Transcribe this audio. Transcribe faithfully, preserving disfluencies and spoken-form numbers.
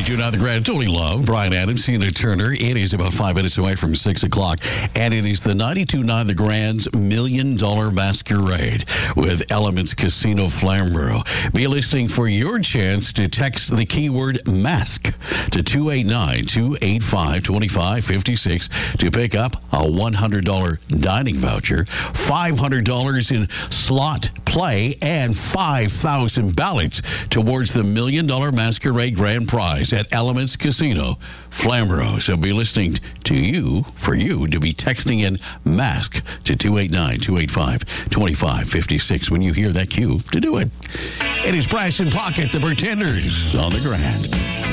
ninety-two point nine The Grand. Tony Love, Brian Adams, Tina Turner. It is about five minutes away from six o'clock. And it is the ninety-two point nine The Grand's Million Dollar Masquerade with Elements Casino Flamborough. Be listening for your chance to text the keyword mask to two eight nine, two eight five, two five five six to pick up a one hundred dollars dining voucher, five hundred dollars in slot play, and five thousand ballots towards the Million Dollar Masquerade Grand Prize at Elements Casino Flamborough. So be listening to you for you to be texting in mask to two eight nine, two eight five, two five five six when you hear that cue to do it. It is Brass and Pocket, the Pretenders on The Grand.